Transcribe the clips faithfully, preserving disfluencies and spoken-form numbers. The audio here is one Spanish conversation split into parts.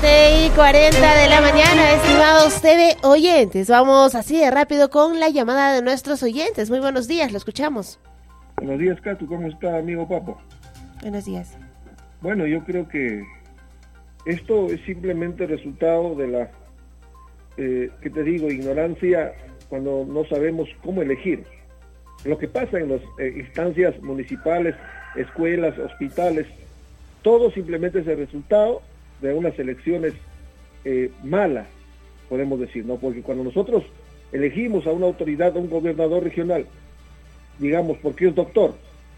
siete y cuarenta de la mañana, estimados T V oyentes. Vamos así de rápido con la llamada de nuestros oyentes. Muy buenos días, lo escuchamos. Buenos días, Catu. ¿Cómo está, amigo Papo? Buenos días. Bueno, yo creo que esto es simplemente resultado de la, eh, ¿qué te digo?, ignorancia cuando no sabemos cómo elegir. Lo que pasa en las eh, instancias municipales, escuelas, hospitales, todo simplemente es el resultado de unas elecciones eh, malas, podemos decir, ¿no? Porque cuando nosotros elegimos a una autoridad, a un gobernador regional, digamos, porque es doctor,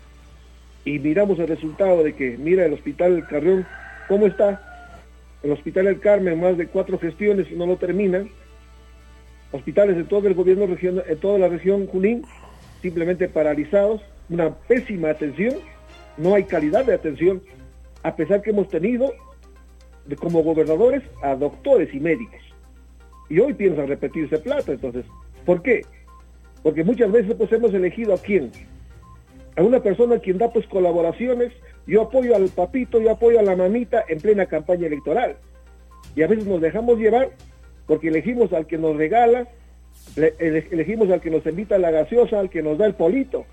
y miramos el resultado de que, mira, el Hospital del Carrión, ¿cómo está? El Hospital del Carmen, más de cuatro gestiones, no lo terminan. Hospitales de todo el gobierno regional, en toda la región Junín, simplemente paralizados, una pésima atención, no hay calidad de atención, a pesar que hemos tenido de, como gobernadores a doctores y médicos. Y hoy piensan repetirse plata, entonces, ¿por qué? Porque muchas veces pues hemos elegido a quién, a una persona quien da pues colaboraciones, yo apoyo al papito, yo apoyo a la mamita en plena campaña electoral. Y a veces nos dejamos llevar porque elegimos al que nos regala, le, ele, elegimos al que nos invita a la gaseosa, al que nos da el polito.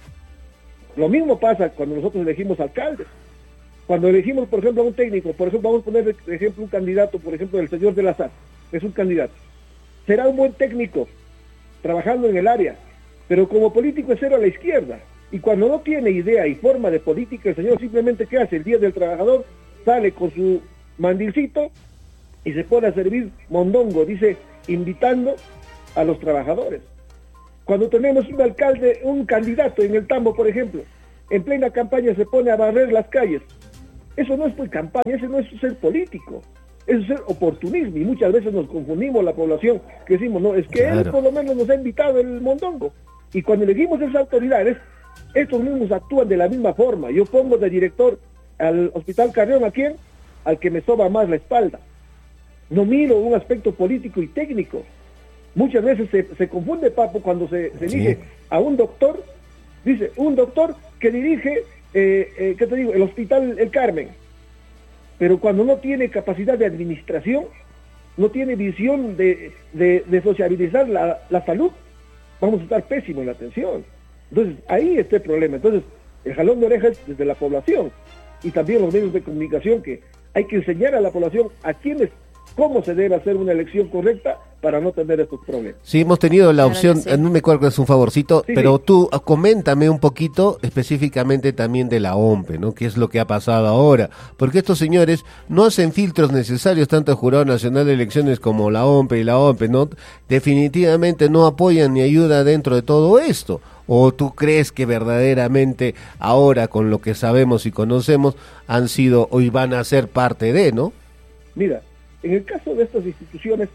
Lo mismo pasa cuando nosotros elegimos alcaldes. Cuando elegimos, por ejemplo, a un técnico, por ejemplo, vamos a poner de ejemplo un candidato, por ejemplo, el señor de la S A T, es un candidato. Será un buen técnico, trabajando en el área, pero como político es cero a la izquierda. Y cuando no tiene idea y forma de política, el señor simplemente, ¿qué hace? El día del trabajador sale con su mandilcito y se pone a servir mondongo, dice, invitando a los trabajadores. Cuando tenemos un alcalde, un candidato en el Tambo, por ejemplo, en plena campaña se pone a barrer las calles. Eso no es por campaña, eso no es ser político, eso es ser oportunismo, y muchas veces nos confundimos la población, que decimos, no, es que claro, él por lo menos nos ha invitado el mondongo. Y cuando elegimos esas autoridades, estos mismos actúan de la misma forma. Yo pongo de director al Hospital Carrión, ¿a quién? Al que me soba más la espalda. No miro un aspecto político y técnico. Muchas veces se, se confunde, Papo, cuando se, se elige sí. a un doctor, dice, un doctor que dirige, eh, eh, ¿qué te digo?, el Hospital El Carmen. Pero cuando no tiene capacidad de administración, no tiene visión de, de, de sociabilizar la, la salud, vamos a estar pésimo en la atención. Entonces, ahí está el problema. Entonces, el jalón de orejas desde la población y también los medios de comunicación, que hay que enseñar a la población a quiénes, cómo se debe hacer una elección correcta para no tener estos problemas. Sí, hemos tenido la opción, sí. no me acuerdo que es un favorcito, sí, pero sí. tú coméntame un poquito específicamente también de la O M P E, ¿no? ¿Qué es lo que ha pasado ahora? Porque estos señores no hacen filtros necesarios, tanto el Jurado Nacional de Elecciones como la O M P E y la O M P E, ¿no? Definitivamente no apoyan ni ayudan dentro de todo esto. ¿O tú crees que verdaderamente ahora, con lo que sabemos y conocemos, han sido o van a ser parte de, ¿no? Mira, en el caso de estas instituciones,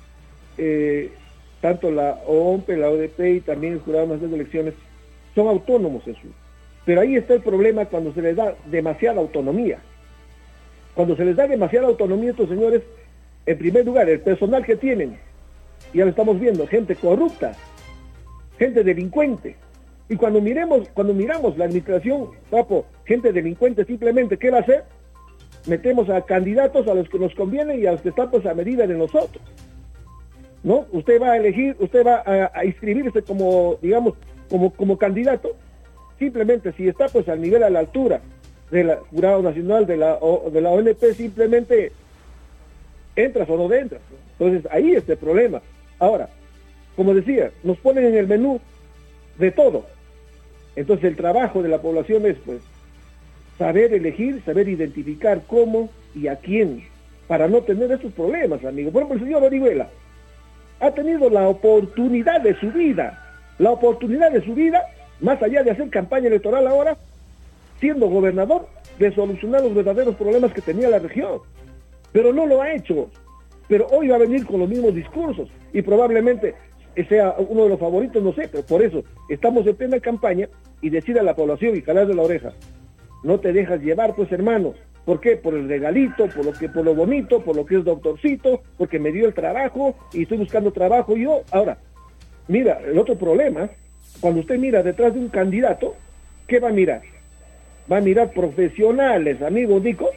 eh, tanto la O M P E, la O D P y también el Jurado Nacional de Elecciones son autónomos en su. Pero ahí está el problema cuando se les da demasiada autonomía. Cuando se les da demasiada autonomía a estos señores, en primer lugar, el personal que tienen, ya lo estamos viendo, gente corrupta, gente delincuente. Y cuando miremos, cuando miramos la administración, Papo, gente delincuente simplemente, ¿qué va a hacer? Metemos a candidatos a los que nos conviene y a los que están pues a medida de nosotros, ¿no? Usted va a elegir, usted va a, a inscribirse como, digamos, como, como candidato, simplemente si está pues al nivel, a la altura del Jurado Nacional, de la, o, de la O N P, simplemente entras o no entras, ¿no? Entonces ahí está el problema. Ahora, como decía, nos ponen en el menú de todo. Entonces el trabajo de la población es pues saber elegir, saber identificar cómo y a quién, para no tener esos problemas, amigo. Por ejemplo, el señor Orihuela ha tenido la oportunidad de su vida, la oportunidad de su vida, más allá de hacer campaña electoral ahora, siendo gobernador, de solucionar los verdaderos problemas que tenía la región. Pero no lo ha hecho. Pero hoy va a venir con los mismos discursos y probablemente sea uno de los favoritos, no sé, pero por eso estamos en plena campaña y decir a la población y jalar de la oreja, no te dejas llevar, pues, hermano. ¿Por qué? Por el regalito, por lo que, por lo bonito, por lo que es doctorcito, porque me dio el trabajo y estoy buscando trabajo yo. Ahora, mira, el otro problema, cuando usted mira detrás de un candidato, ¿qué va a mirar? Va a mirar profesionales, amigo Nico,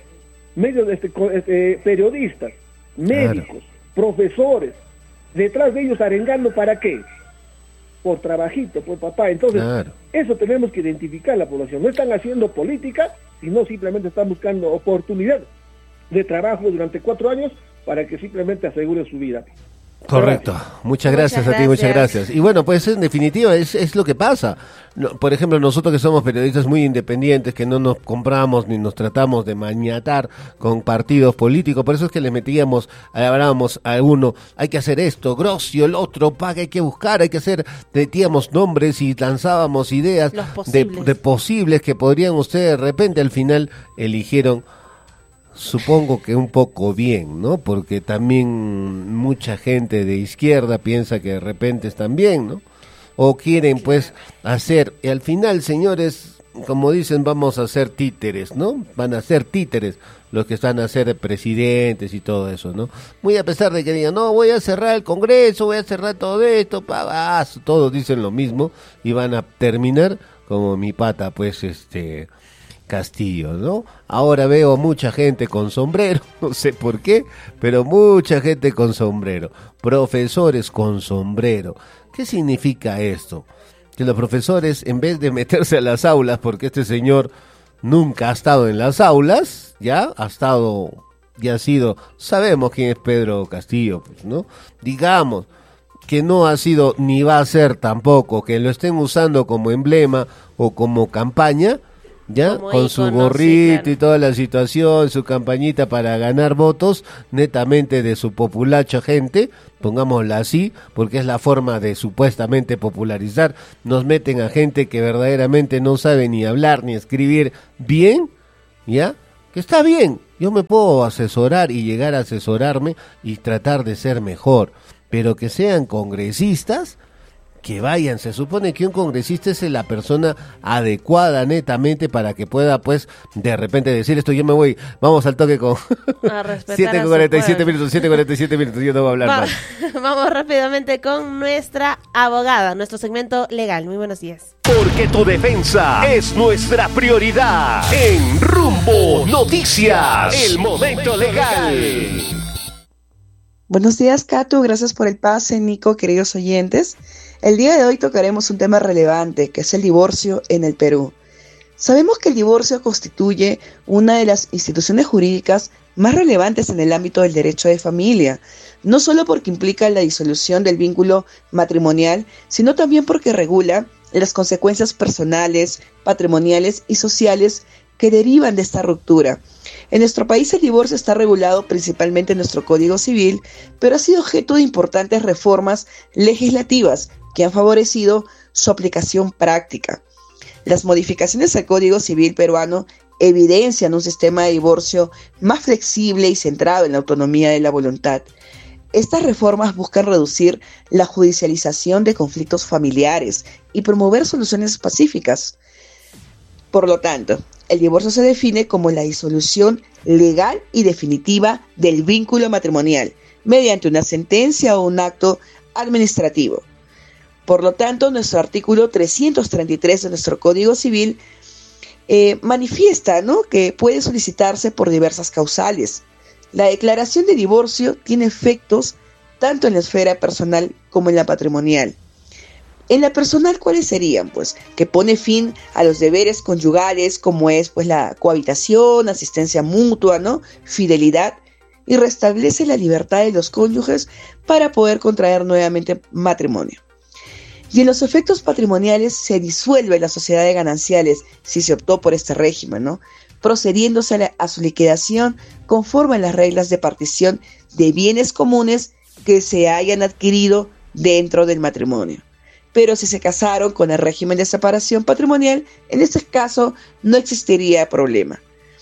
medios de este, este, periodistas, médicos, claro, profesores, detrás de ellos arengando, ¿para qué? Por trabajito, por papá. Entonces, claro, eso tenemos que identificar la población. No están haciendo política, sino simplemente están buscando oportunidad de trabajo durante cuatro años para que simplemente aseguren su vida. Correcto, muchas gracias, muchas gracias a ti, muchas gracias. Y bueno, pues en definitiva es, es lo que pasa. No, por ejemplo, nosotros que somos periodistas muy independientes, que no nos compramos ni nos tratamos de maniatar con partidos políticos, por eso es que le metíamos, hablábamos a uno, hay que hacer esto, Grosio, el otro, paga, hay que buscar, hay que hacer, metíamos nombres y lanzábamos ideas de, de posibles que podrían ustedes, de repente al final eligieron, supongo que un poco bien, ¿no? Porque también mucha gente de izquierda piensa que de repente están bien, ¿no? O quieren pues hacer, y al final, señores, como dicen, vamos a ser títeres, ¿no? Van a ser títeres los que están a ser presidentes y todo eso, ¿no? Muy a pesar de que digan, no, voy a cerrar el Congreso, voy a cerrar todo esto, pavas, todos dicen lo mismo y van a terminar como mi pata, pues, este... Castillo, ¿no? Ahora veo mucha gente con sombrero, no sé por qué, pero mucha gente con sombrero, profesores con sombrero. ¿Qué significa esto? Que los profesores, en vez de meterse a las aulas, porque este señor nunca ha estado en las aulas, ya ha estado, ya ha sido, sabemos quién es Pedro Castillo, pues, ¿no? Digamos que no ha sido ni va a ser tampoco, que lo estén usando como emblema o como campaña, ya como con su gorrito, sí, claro, y toda la situación, su campañita para ganar votos netamente de su populacha gente, pongámosla así, porque es la forma de supuestamente popularizar. Nos meten a gente que verdaderamente no sabe ni hablar ni escribir bien, ya, que está bien, yo me puedo asesorar y llegar a asesorarme y tratar de ser mejor, pero que sean congresistas, que vayan, se supone que un congresista es la persona adecuada netamente para que pueda, pues, de repente decir esto, yo me voy, vamos al toque con siete con cuarenta y siete minutos, siete con cuarenta y siete minutos, yo no voy a hablar Va, más. Vamos rápidamente con nuestra abogada, nuestro segmento legal. Muy buenos días. Porque tu defensa es nuestra prioridad. En Rumbo Noticias, el momento legal. Buenos días, Cato, gracias por el pase, Nico, queridos oyentes. El día de hoy tocaremos un tema relevante, que es el divorcio en el Perú. Sabemos que el divorcio constituye una de las instituciones jurídicas más relevantes en el ámbito del derecho de familia, no solo porque implica la disolución del vínculo matrimonial, sino también porque regula las consecuencias personales, patrimoniales y sociales que derivan de esta ruptura. En nuestro país el divorcio está regulado principalmente en nuestro Código Civil, pero ha sido objeto de importantes reformas legislativas que han favorecido su aplicación práctica. Las modificaciones al Código Civil peruano evidencian un sistema de divorcio más flexible y centrado en la autonomía de la voluntad. Estas reformas buscan reducir la judicialización de conflictos familiares y promover soluciones pacíficas. Por lo tanto, el divorcio se define como la disolución legal y definitiva del vínculo matrimonial, mediante una sentencia o un acto administrativo. Por lo tanto, nuestro artículo trescientos treinta y tres de nuestro Código Civil eh, manifiesta, ¿no?, que puede solicitarse por diversas causales. La declaración de divorcio tiene efectos tanto en la esfera personal como en la patrimonial. En la personal, ¿cuáles serían? Pues que pone fin a los deberes conyugales, como es pues la cohabitación, asistencia mutua, ¿no?, fidelidad, y restablece la libertad de los cónyuges para poder contraer nuevamente matrimonio. Y en los efectos patrimoniales se disuelve la sociedad de gananciales si se optó por este régimen, ¿no?, procediéndose a, la, a su liquidación conforme a las reglas de partición de bienes comunes que se hayan adquirido dentro del matrimonio. Pero si se casaron con el régimen de separación patrimonial, en este caso no existiría problema.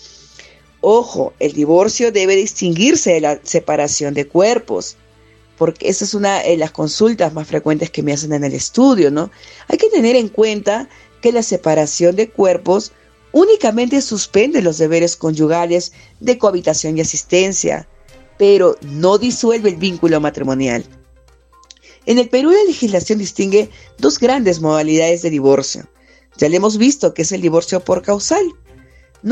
Ojo, el divorcio debe distinguirse de la separación de cuerpos, porque esa es una de las consultas más frecuentes que me hacen en el estudio, ¿no? Hay que tener en cuenta que la separación de cuerpos únicamente suspende los deberes conyugales de cohabitación y asistencia, pero no disuelve el vínculo matrimonial. En el Perú la legislación distingue dos grandes modalidades de divorcio. Ya le hemos visto que es el divorcio por causal, ¿no?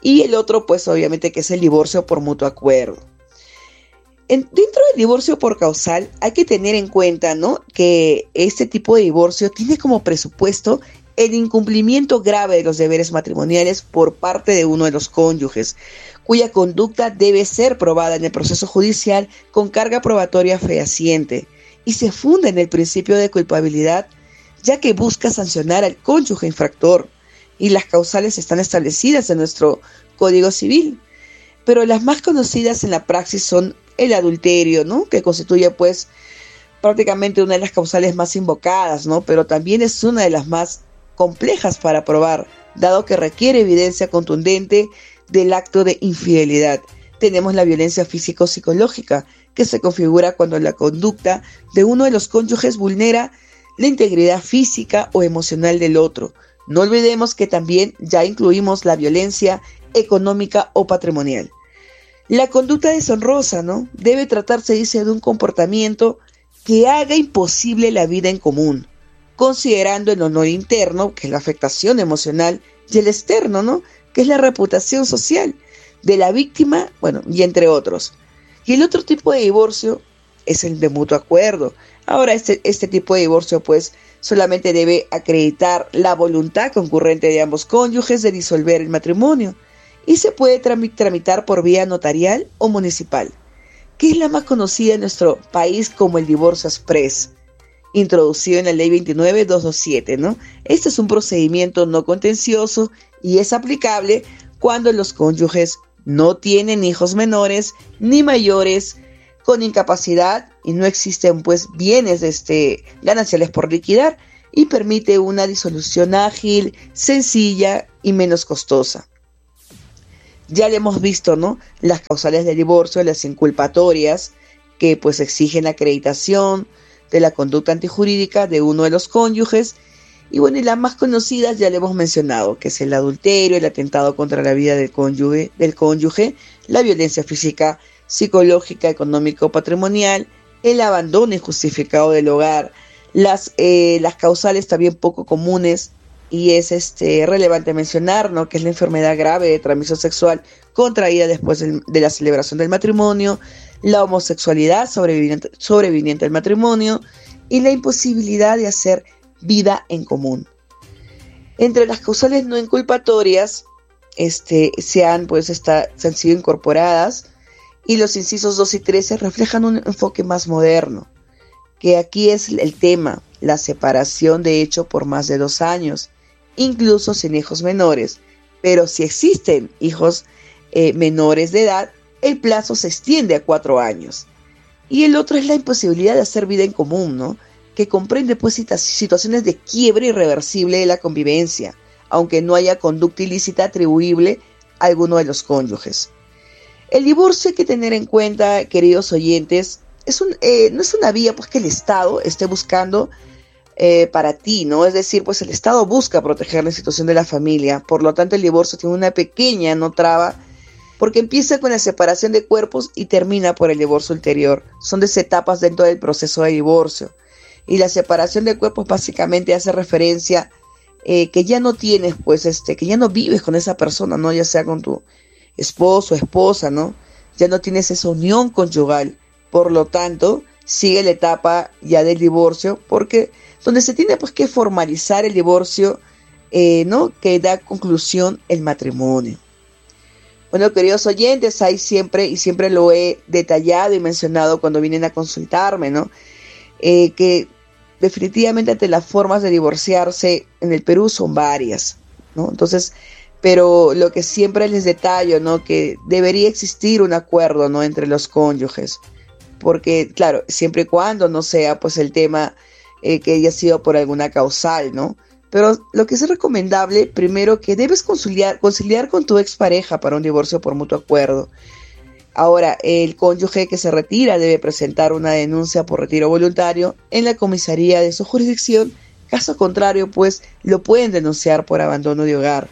y el otro pues obviamente que es el divorcio por mutuo acuerdo. En, dentro del divorcio por causal hay que tener en cuenta, ¿no?, que este tipo de divorcio tiene como presupuesto el incumplimiento grave de los deberes matrimoniales por parte de uno de los cónyuges, cuya conducta debe ser probada en el proceso judicial con carga probatoria fehaciente y se funda en el principio de culpabilidad, ya que busca sancionar al cónyuge infractor, y las causales están establecidas en nuestro Código Civil. Pero las más conocidas en la praxis son el adulterio, ¿no?, que constituye pues prácticamente una de las causales más invocadas, ¿no?, pero también es una de las más complejas para probar, dado que requiere evidencia contundente del acto de infidelidad. Tenemos la violencia físico-psicológica, que se configura cuando la conducta de uno de los cónyuges vulnera la integridad física o emocional del otro. No olvidemos que también ya incluimos la violencia económica o patrimonial. La conducta deshonrosa, ¿no?, debe tratarse, dice, de un comportamiento que haga imposible la vida en común, considerando el honor interno, que es la afectación emocional, y el externo, ¿no?, que es la reputación social de la víctima, bueno, y entre otros. Y el otro tipo de divorcio es el de mutuo acuerdo. Ahora, este, este tipo de divorcio, pues, solamente debe acreditar la voluntad concurrente de ambos cónyuges de disolver el matrimonio y se puede tramitar por vía notarial o municipal, que es la más conocida en nuestro país como el divorcio express, introducido en la ley veintinueve mil doscientos veintisiete, ¿no? Este es un procedimiento no contencioso y es aplicable cuando los cónyuges no tienen hijos menores ni mayores con incapacidad y no existen pues bienes este, gananciales por liquidar, y permite una disolución ágil, sencilla y menos costosa. Ya le hemos visto, ¿no?, las causales de divorcio, las inculpatorias, que pues exigen la acreditación de la conducta antijurídica de uno de los cónyuges, y bueno, y las más conocidas ya le hemos mencionado, que es el adulterio, el atentado contra la vida del cónyuge, del cónyuge, la violencia física, psicológica, económica o patrimonial, el abandono injustificado del hogar, las, eh, las causales también poco comunes, y es este relevante mencionar, ¿no?, que es la enfermedad grave de transmisión sexual contraída después del, de la celebración del matrimonio, la homosexualidad sobreviviente, sobreviviente al matrimonio y la imposibilidad de hacer vida en común. Entre las causales no inculpatorias este, se, han, pues, está, se han sido incorporadas, y los incisos dos y trece reflejan un enfoque más moderno, que aquí es el tema, la separación de hecho por más de dos años, incluso sin hijos menores, pero si existen hijos eh, menores de edad, el plazo se extiende a cuatro años. Y el otro es la imposibilidad de hacer vida en común, ¿no?, que comprende pues situaciones de quiebre irreversible de la convivencia, aunque no haya conducta ilícita atribuible a alguno de los cónyuges. El divorcio, hay que tener en cuenta, queridos oyentes, es un, eh, no es una vía pues que el Estado esté buscando eh, para ti, ¿no? Es decir, pues el Estado busca proteger la situación de la familia, por lo tanto el divorcio tiene una pequeña no traba, porque empieza con la separación de cuerpos y termina por el divorcio ulterior. Son dos etapas dentro del proceso de divorcio. Y la separación de cuerpos básicamente hace referencia eh, que ya no tienes, pues, este, que ya no vives con esa persona, ¿no? Ya sea con tu esposo o esposa, ¿no? Ya no tienes esa unión conyugal. Por lo tanto, sigue la etapa ya del divorcio, porque donde se tiene pues que formalizar el divorcio, eh, ¿no?, que da conclusión el matrimonio. Bueno, queridos oyentes, hay siempre, y siempre lo he detallado y mencionado cuando vienen a consultarme, ¿no?, eh, que definitivamente ante las formas de divorciarse en el Perú son varias, ¿no? Entonces, pero lo que siempre les detallo, ¿no?, que debería existir un acuerdo, ¿no?, entre los cónyuges, porque, claro, siempre y cuando no sea pues el tema eh, que haya sido por alguna causal, ¿no? Pero lo que es recomendable, primero, que debes conciliar, conciliar con tu expareja para un divorcio por mutuo acuerdo. Ahora, el cónyuge que se retira debe presentar una denuncia por retiro voluntario en la comisaría de su jurisdicción. Caso contrario, pues, lo pueden denunciar por abandono de hogar.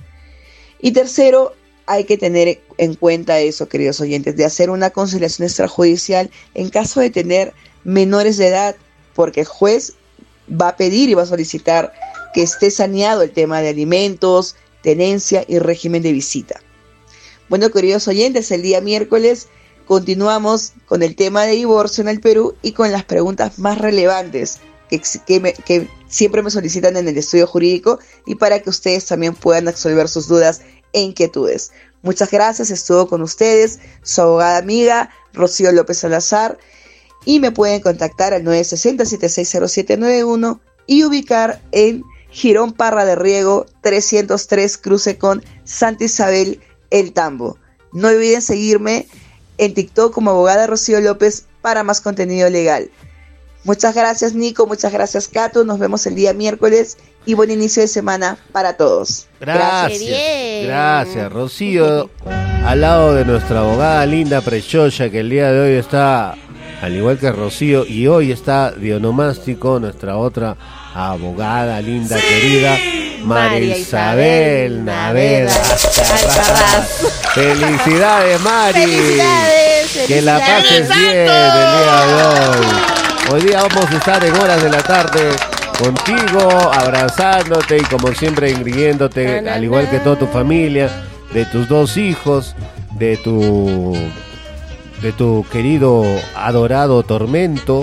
Y tercero, hay que tener en cuenta eso, queridos oyentes, de hacer una conciliación extrajudicial en caso de tener menores de edad, porque el juez va a pedir y va a solicitar que esté saneado el tema de alimentos, tenencia y régimen de visita. Bueno, queridos oyentes, el día miércoles continuamos con el tema de divorcio en el Perú y con las preguntas más relevantes que, que, me, que siempre me solicitan en el estudio jurídico y para que ustedes también puedan absolver sus dudas e inquietudes. Muchas gracias, estuvo con ustedes su abogada amiga Rocío López Salazar y me pueden contactar al nueve seis cero, siete seis cero siete nueve uno y ubicar en Girón Parra de Riego trescientos tres, cruce con Santa Isabel El Tambo. No olviden seguirme en TikTok como abogada Rocío López para más contenido legal. Muchas gracias, Nico, muchas gracias, Cato, nos vemos el día miércoles y buen inicio de semana para todos. Gracias, gracias, gracias Rocío, al lado de nuestra abogada linda, preciosa, que el día de hoy está, al igual que Rocío, y hoy está de onomástico, nuestra otra abogada linda, sí, querida, María, María Isabel, Isabel Naveda Alcaraz. Felicidades, Mari. Felicidades, felicidades. Que la pases bien el día de hoy. Hoy día vamos a estar en horas de la tarde contigo, abrazándote y como siempre engriéndote, na, na, al igual que toda tu familia, de tus dos hijos, de tu de tu querido adorado Tormento.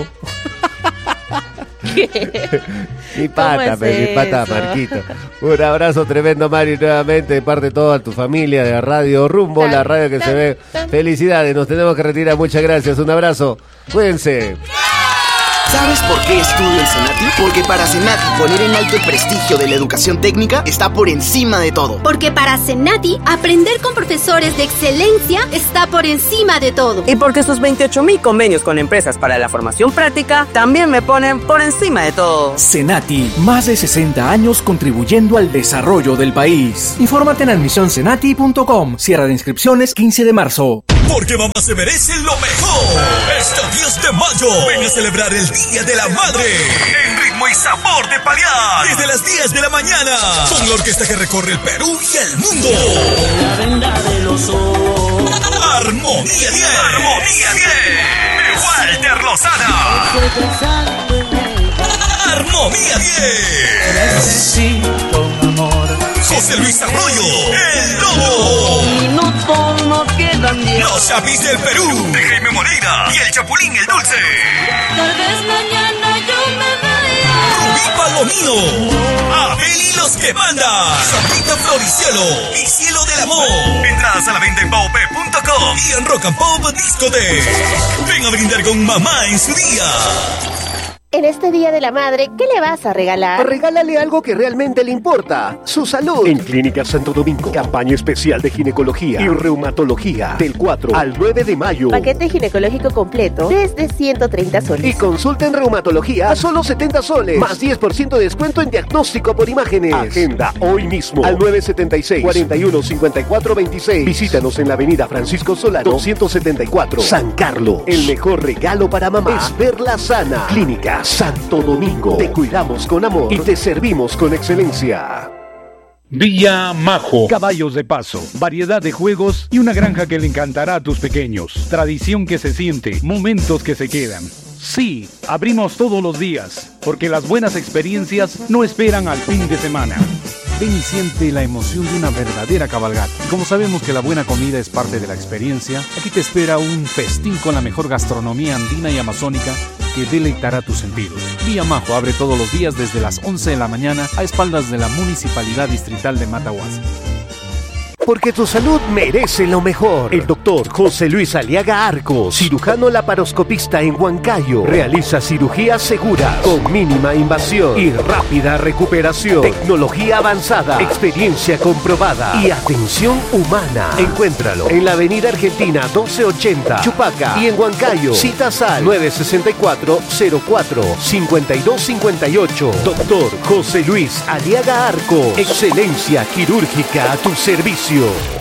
Mi pata, es mi pata Marquito. Un abrazo tremendo, Mari, nuevamente de parte de toda tu familia de Radio Rumbo, tan, la radio que tan, se ve. Tan. Felicidades, nos tenemos que retirar. Muchas gracias, un abrazo. Cuídense. ¿Sabes por qué estudio el Senati? Porque para Senati poner en alto el prestigio de la educación técnica está por encima de todo. Porque para Senati aprender con profesores de excelencia está por encima de todo. Y porque sus veintiocho mil convenios con empresas para la formación práctica también me ponen por encima de todo. Senati, más de sesenta años contribuyendo al desarrollo del país. Infórmate en admisión senati punto com. Cierre de inscripciones quince de marzo. Porque mamá se merece lo mejor. Este diez de mayo, ven a celebrar el Día de la Madre en ritmo y sabor de Paliar. Desde las diez de la mañana, con la orquesta que recorre el Perú y el mundo. La venda de los ojos. Armonía diez. Armonía diez. De Walter Lozada. Armonía diez. Necesito un amor. José Luis Arroyo, el Lobo. Minutos no quedan diez. Los Chapis del Perú, de Jaime Moreira y el Chapulín el Dulce. Tal vez mañana yo me vaya. Rubí Palomino, Abel y los que mandan. Sabrina Floricielo y Cielo del Amor. Entradas a la venta en baope punto com y en Rock and Pop Discoteque. Ven a brindar con mamá en su día. En este Día de la Madre, ¿qué le vas a regalar? Regálale algo que realmente le importa, su salud. En Clínica Santo Domingo, campaña especial de ginecología y reumatología del cuatro al nueve de mayo. Paquete ginecológico completo desde ciento treinta soles. Y consulta en reumatología a solo setenta soles. Más diez por ciento de descuento en diagnóstico por imágenes. Agenda hoy mismo al nueve siete seis, cuatro uno cinco cuatro dos seis. Visítanos en la avenida Francisco Solano doscientos setenta y cuatro, San Carlos. El mejor regalo para mamá es verla sana. Clínica Santo Domingo. Te cuidamos con amor y te servimos con excelencia. Villa Majo. Caballos de paso, variedad de juegos y una granja que le encantará a tus pequeños. Tradición que se siente, momentos que se quedan. Sí, abrimos todos los días, porque las buenas experiencias no esperan al fin de semana. Ven y siente la emoción de una verdadera cabalgata. Y como sabemos que la buena comida es parte de la experiencia, aquí te espera un festín con la mejor gastronomía andina y amazónica que deleitará tus sentidos. Villa Majo abre todos los días desde las once de la mañana a espaldas de la Municipalidad Distrital de Matahuasi. Porque tu salud merece lo mejor. El doctor José Luis Aliaga Arcos, cirujano laparoscopista en Huancayo, realiza cirugías seguras, con mínima invasión y rápida recuperación. Tecnología avanzada, experiencia comprobada y atención humana. Encuéntralo en la avenida Argentina doce ochenta, Chupaca, y en Huancayo. Citas al nueve seis cuatro, cero cuatro, cinco dos cinco ocho. Doctor José Luis Aliaga Arcos, excelencia quirúrgica a tu servicio.